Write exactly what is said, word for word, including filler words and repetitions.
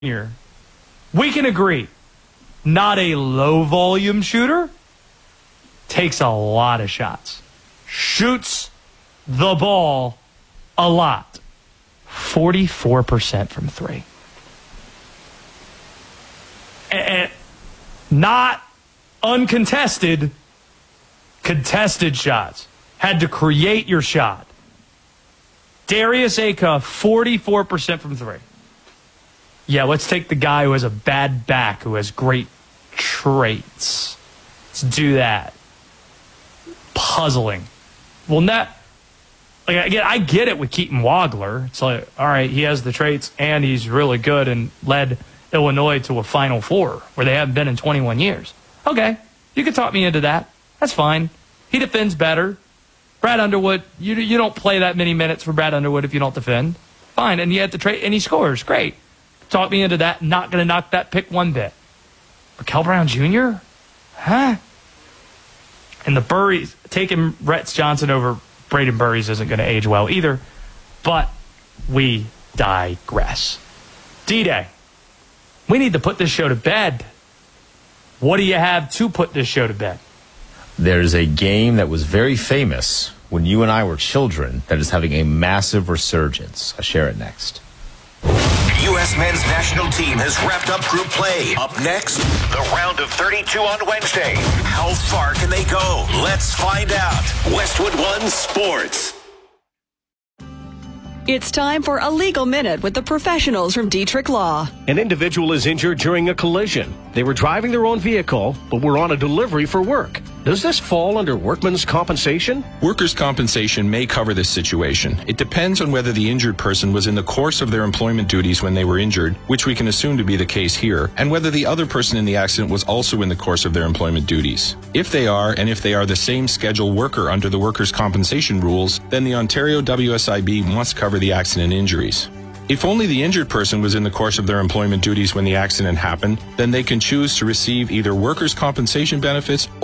Junior, we can agree, not a low-volume shooter, takes a lot of shots, shoots the ball a lot, forty-four percent from three. And not uncontested, contested shots. Had to create your shot. Darius Acuff, forty-four percent from three. Yeah, let's take the guy who has a bad back, who has great traits. Let's do that. Puzzling. Well, not, like, again, I get it with Keaton Wagler. It's like, all right, he has the traits, and he's really good and led Illinois to a Final Four where they haven't been in twenty-one years. Okay, you can talk me into that. That's fine. He defends better. Brad Underwood, you you don't play that many minutes for Brad Underwood if you don't defend. Fine, and he had the trait, and he scores. Great. Talk me into that. Not going to knock that pick one bit. But Kel Brown Junior? Huh? And the Burries, taking Rex Johnson over Braden Burries isn't going to age well either. But we digress. D-Day. We need to put this show to bed. What do you have to put this show to bed? There's a game that was very famous when you and I were children that is having a massive resurgence. I'll share it next. U S men's national team has wrapped up group play. Up next, the round of thirty-two on Wednesday. How far can they go? Let's find out. Westwood One Sports. It's time for a legal minute with the professionals from Dietrich Law. An individual is injured during a collision. They were driving their own vehicle, but were on a delivery for work. Does this fall under workman's compensation? Workers' compensation may cover this situation. It depends on whether the injured person was in the course of their employment duties when they were injured, which we can assume to be the case here, and whether the other person in the accident was also in the course of their employment duties. If they are, and if they are the same schedule worker under the workers' compensation rules, then the Ontario W S I B must cover the accident injuries. If only the injured person was in the course of their employment duties when the accident happened, then they can choose to receive either workers' compensation benefits